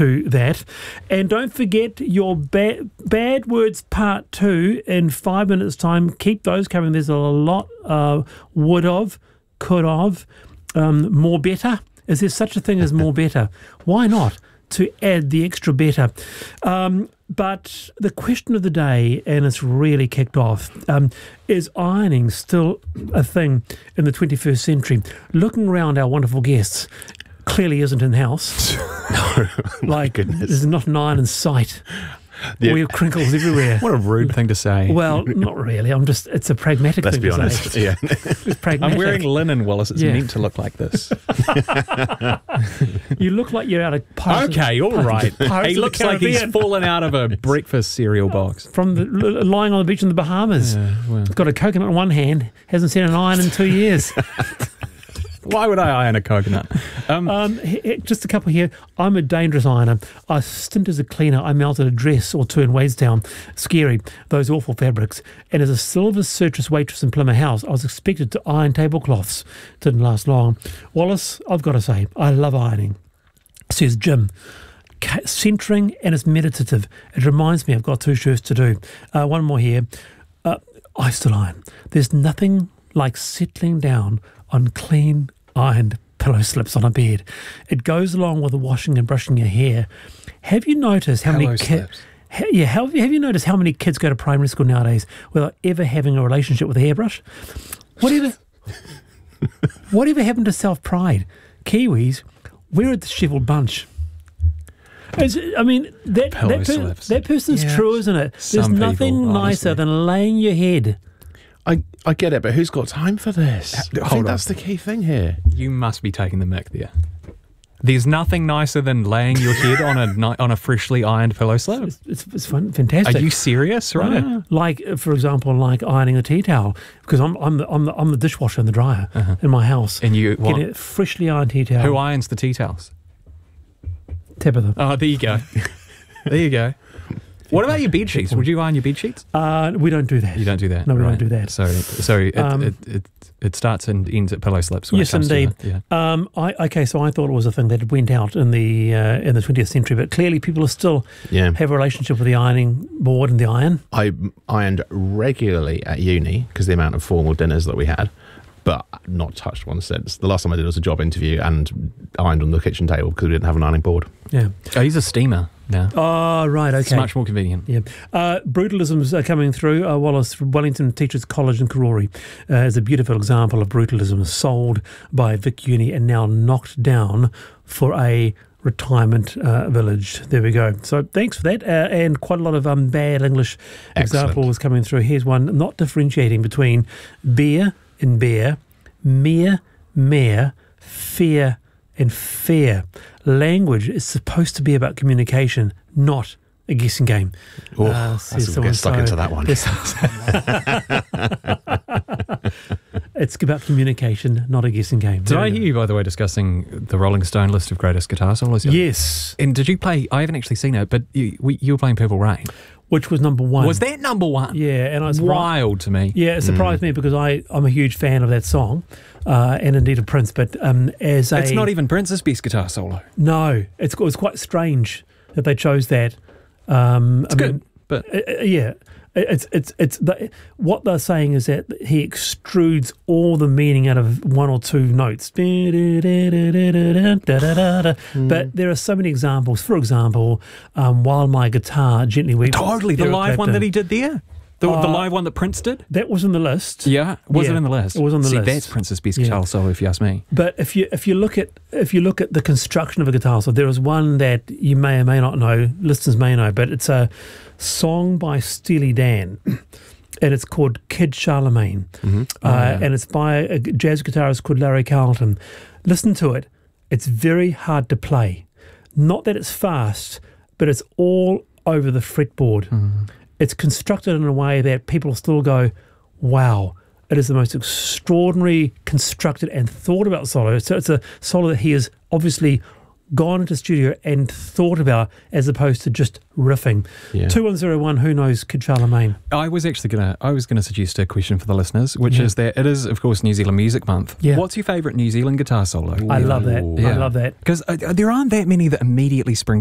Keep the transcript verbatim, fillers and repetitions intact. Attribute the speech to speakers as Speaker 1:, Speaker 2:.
Speaker 1: to that. And don't forget your ba- Bad Words Part two in five minutes' time. Keep those coming. There's a lot uh, would of, could of, um, more better. Is there such a thing as more better? Why not? To add the extra better. Um, but the question of the day, and it's really kicked off, um, is ironing still a thing in the twenty-first century? Looking around our wonderful guests, clearly isn't in-house.
Speaker 2: No,
Speaker 1: like,
Speaker 2: goodness.
Speaker 1: There's not an iron in sight.
Speaker 2: Yeah.
Speaker 1: We have crinkles everywhere.
Speaker 3: What a rude thing to say.
Speaker 1: Well, not really. I'm just, it's a pragmatic
Speaker 2: Let's
Speaker 1: thing
Speaker 2: be
Speaker 1: to
Speaker 2: honest.
Speaker 1: say.
Speaker 2: Yeah.
Speaker 1: It's pragmatic.
Speaker 3: I'm wearing linen, Willis. It's
Speaker 1: Yeah.
Speaker 3: meant to look like this.
Speaker 1: You look like you're out of Pirates of-
Speaker 3: Okay, all right.
Speaker 1: Pirates
Speaker 3: He
Speaker 1: of the
Speaker 3: looks like he's
Speaker 1: Caribbean.
Speaker 3: fallen out of a breakfast cereal box.
Speaker 1: From the, lying on the beach in the Bahamas.
Speaker 3: Yeah, well.
Speaker 1: Got a coconut in one hand, hasn't seen an iron in two years.
Speaker 3: Why would I iron a coconut? Um,
Speaker 1: Um, he- he- just a couple here. I'm a dangerous ironer. I stint as a cleaner. I melted a dress or two in Wadestown. Scary, those awful fabrics. And as a silver seartress waitress in Plymouth House, I was expected to iron tablecloths. Didn't last long. Wallace, I've got to say, I love ironing. Says Jim. Ca- Centering, and it's meditative. It reminds me I've got two shirts to do. Uh, one more here. Uh, I still iron. There's nothing like settling down on clean ironed pillow slips on a bed. It goes along with the washing and brushing your hair. Have you noticed how
Speaker 3: Pillow
Speaker 1: many kids?
Speaker 3: slips.
Speaker 1: Ha- yeah, how, have you noticed how many kids go to primary school nowadays without ever having a relationship with a hairbrush? Whatever, whatever happened to self-pride? Kiwis, we're a dishevelled bunch. It's, I mean, that
Speaker 3: Pillow
Speaker 1: that, per,
Speaker 3: slips.
Speaker 1: that person's
Speaker 3: Yeah.
Speaker 1: true, isn't it? There's
Speaker 3: Some
Speaker 1: nothing
Speaker 3: people,
Speaker 1: nicer
Speaker 3: honestly.
Speaker 1: than laying your head.
Speaker 2: I, I get it, but who's got time for this? I
Speaker 3: hold
Speaker 2: think
Speaker 3: on.
Speaker 2: that's the key thing here.
Speaker 3: you must be taking the mick there. There's nothing nicer than laying your head on a ni- on a freshly ironed pillow slip.
Speaker 1: It's, it's, it's fun, fantastic.
Speaker 3: Are you serious? Right?
Speaker 1: Ah, like, uh, for example, like ironing a tea towel, because I'm I'm the, I'm the, I'm the dishwasher and the dryer in my house.
Speaker 3: And you what?
Speaker 1: Get a freshly ironed tea towel.
Speaker 3: Who irons the tea towels?
Speaker 1: Tabitha.
Speaker 3: Oh, there you go. There you go. What about your bed sheets? Would you iron your bed sheets?
Speaker 1: Uh, we don't do that.
Speaker 3: You don't do that.
Speaker 1: No, we
Speaker 3: right.
Speaker 1: don't do that.
Speaker 3: So, so it,
Speaker 1: Um,
Speaker 3: it, it, it starts and ends at pillow slips. When
Speaker 1: Yes,
Speaker 3: it comes to
Speaker 1: indeed.
Speaker 3: the- yeah.
Speaker 1: Um, I, okay, so I thought it was a thing that went out in the uh, in the twentieth century, but clearly people are still
Speaker 2: Yeah.
Speaker 1: have a relationship with the ironing board and the iron.
Speaker 2: I ironed regularly at uni because the amount of formal dinners that we had, but not touched one since. The last time I did was a job interview and ironed on the kitchen table because we didn't have an ironing board.
Speaker 1: Yeah.
Speaker 3: Oh, he's a steamer now.
Speaker 1: Oh, right. Okay.
Speaker 3: It's much more convenient.
Speaker 1: Yeah. Uh, brutalisms are coming through. Uh, Wallace from Wellington Teachers College in Karori uh, is a beautiful example of brutalism, sold by Vic Uni and now knocked down for a retirement uh, village. There we go. So thanks for that. Uh, and quite a lot of um, bad English
Speaker 2: Excellent.
Speaker 1: examples coming through. Here's one, not differentiating between beer and bear, mere, mare, fear and fair. Language is supposed to be about communication, not a guessing game.
Speaker 2: Oh,
Speaker 1: Uh,
Speaker 2: that's
Speaker 1: says
Speaker 2: we'll get
Speaker 1: someone.
Speaker 2: stuck
Speaker 1: So
Speaker 2: into that one.
Speaker 1: this- It's about communication, not a guessing game.
Speaker 3: Did I hear you, by the way, discussing the Rolling Stone list of greatest guitar solos?
Speaker 1: Yes.
Speaker 3: And did you play? I haven't actually seen it, but you, we, you were playing Purple Rain.
Speaker 1: Which was number one.
Speaker 3: Was that number one?
Speaker 1: Yeah, and I was
Speaker 3: Wild to me.
Speaker 1: Yeah, it surprised me because I, I'm a huge fan of that song, uh, and indeed of Prince. But um, as a
Speaker 3: It's not even Prince's best guitar solo.
Speaker 1: no, it's, it was quite strange that they chose that. Um,
Speaker 3: It's
Speaker 1: I
Speaker 3: good,
Speaker 1: mean,
Speaker 3: but
Speaker 1: uh, uh, yeah, it's it's it's the, what they're saying is that he extrudes all the meaning out of one or two notes.
Speaker 3: Mm.
Speaker 1: But there are so many examples. For example, um, While My Guitar Gently Weeps.
Speaker 3: totally the
Speaker 1: Eric
Speaker 3: live one
Speaker 1: Clapton.
Speaker 3: that he did there. The, the
Speaker 1: Uh,
Speaker 3: live one that Prince did.
Speaker 1: That was on the list.
Speaker 3: Yeah, was
Speaker 1: Yeah,
Speaker 3: it in the list?
Speaker 1: it was on the
Speaker 3: See,
Speaker 1: list.
Speaker 3: that's Prince's best
Speaker 1: Yeah.
Speaker 3: guitar solo, if you ask me.
Speaker 1: But if you if you look at if you look at the construction of a guitar, so there is one that you may or may not know, listeners may know, but it's a song by Steely Dan, and it's called Kid Charlemagne,
Speaker 2: Mm-hmm.
Speaker 1: uh,
Speaker 3: yeah.
Speaker 1: and it's by a jazz guitarist called Larry Carlton. Listen to it; it's very hard to play. Not that it's fast, but it's all over the fretboard. It's constructed in a way that people still go, "Wow." It is the most extraordinary constructed and thought about solo. So it's a solo that he has obviously gone into the studio and thought about as opposed to just riffing.
Speaker 2: Yeah.
Speaker 1: two one zero one, who knows Kid Charlemagne?
Speaker 3: I was actually gonna I was gonna suggest a question for the listeners, which
Speaker 1: Yeah.
Speaker 3: is that it is, of course, New Zealand Music Month.
Speaker 1: Yeah.
Speaker 3: What's your favourite New Zealand guitar solo?
Speaker 1: I love that. I
Speaker 3: Yeah.
Speaker 1: love that.
Speaker 3: Because uh, there aren't that many that immediately spring